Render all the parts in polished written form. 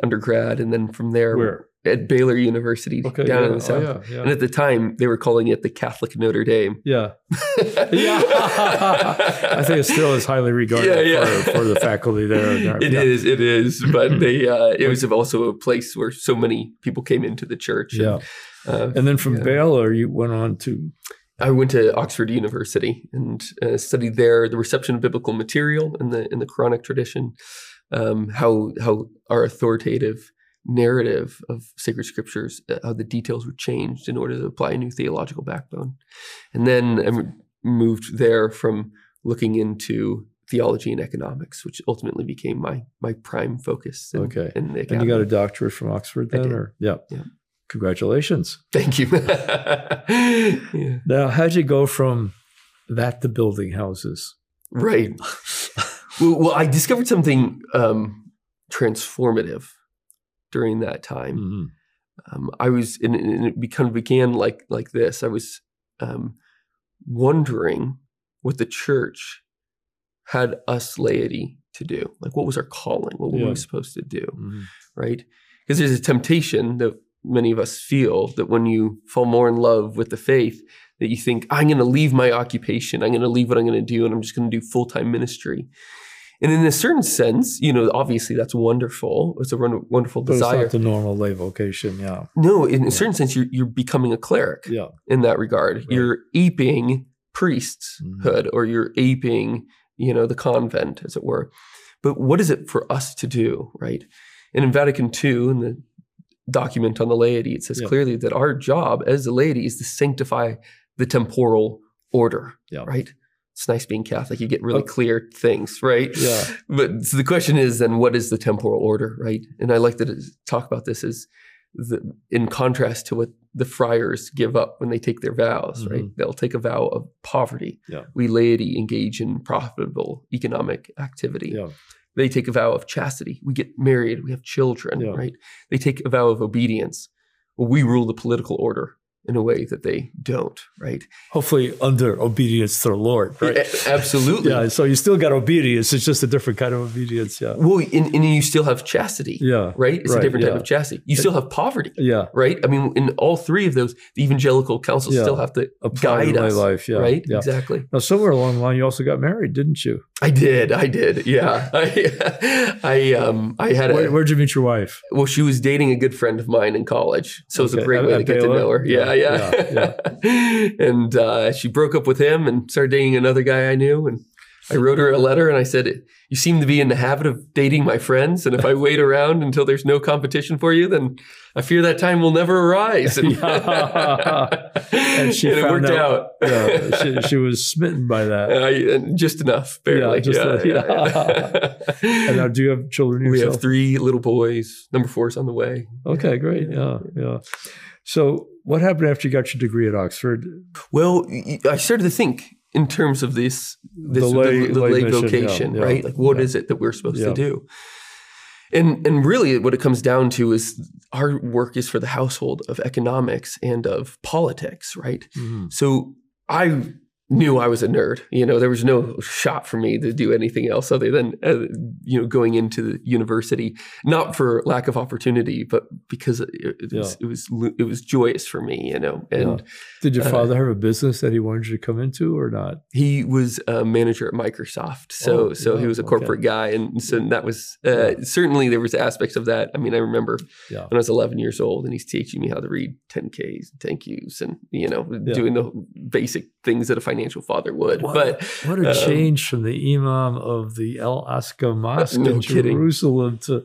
undergrad, and then from there Where? at Baylor University down in the South. Oh, yeah. And at the time, they were calling it the Catholic Notre Dame. Yeah. Yeah. I think it still is highly regarded for the faculty there. It is. But it was also a place where so many people came into the church. Yeah. And then from Baylor, you went on to? I went to Oxford University and studied there the reception of biblical material in the Quranic tradition, how our authoritative narrative of sacred scriptures, how the details were changed in order to apply a new theological backbone. And then I moved there from looking into theology and economics, which ultimately became my prime focus. In the academy. And you got a doctorate from Oxford then? Yeah. Congratulations. Thank you. Now, how'd you go from that to building houses? Right. Well, I discovered something transformative during that time. Mm-hmm. I was, and it kind of began like this. I was wondering what the church had us laity to do. Like, what was our calling? What were we supposed to do? Mm-hmm. Right? Because there's a temptation that many of us feel that when you fall more in love with the faith, that you think, I'm going to leave my occupation. I'm going to leave what I'm going to do, and I'm just going to do full-time ministry. And in a certain sense, obviously that's wonderful. It's a wonderful desire. But it's not the normal lay vocation, yeah. No, in a certain sense, you're becoming a cleric in that regard. Right. You're aping priesthood, or you're aping, the convent, as it were. But what is it for us to do, right? And in Vatican II, in the document on the laity, it says clearly that our job as the laity is to sanctify the temporal order, right? It's nice being Catholic. You get really clear things, right? Yeah. But so the question is then, what is the temporal order, right? And I like to talk about this as in contrast to what the friars give up when they take their vows, right? They'll take a vow of poverty. Yeah. We laity engage in profitable economic activity. Yeah. They take a vow of chastity. We get married. We have children, right? They take a vow of obedience. Well, we rule the political order in a way that they don't, right? Hopefully under obedience to the Lord, right? Yeah, absolutely. Yeah, so you still got obedience. It's just a different kind of obedience, Well, and you still have chastity, right? It's a different type of chastity. You still have poverty, right? I mean, in all three of those, the evangelical councils still have to guide us, life, right? Yeah. Exactly. Now, somewhere along the line, you also got married, didn't you? I did. Yeah. I had Where'd you meet your wife? Well, she was dating a good friend of mine in college. So it was a great way to get to know her. Yeah. And she broke up with him and started dating another guy I knew. And I wrote her a letter and I said, you seem to be in the habit of dating my friends. And if I wait around until there's no competition for you, then I fear that time will never arise. And, and it worked out. She was smitten by that. Just enough, barely. And now, do you have children yourself? We have 3 little boys. Number 4 is on the way. Okay, great. Yeah. So what happened after you got your degree at Oxford? Well, I started to think in terms of the lay vocation, right? Like, what is it that we're supposed to do? And really what it comes down to is our work is for the household of economics and of politics, right? Mm-hmm. So I knew I was a nerd. There was no shot for me to do anything else other than, going into the university, not for lack of opportunity, but because it was joyous for me, And did your father have a business that he wanted you to come into or not? He was a manager at Microsoft. So he was a corporate guy. And so that was, certainly there was aspects of that. I mean, I remember when I was 11 years old and he's teaching me how to read 10Ks and 10Qs and, doing the basic things that a financial father would. What a change from the imam of the El Aqsa Mosque in Jerusalem to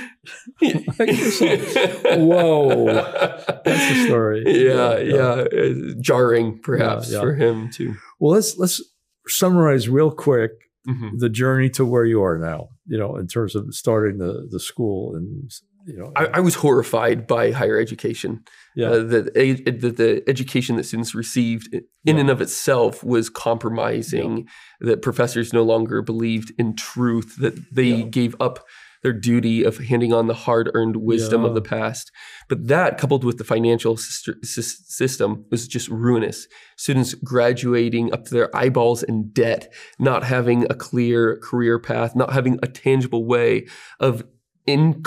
whoa, that's the story. Yeah. Jarring perhaps for him too. Well, let's summarize real quick the journey to where you are now, in terms of starting the school and I was horrified by higher education. The education that students received in and of itself was compromising, that professors no longer believed in truth, that they gave up their duty of handing on the hard-earned wisdom of the past. But that, coupled with the financial system, was just ruinous. Students graduating up to their eyeballs in debt, not having a clear career path, not having a tangible way of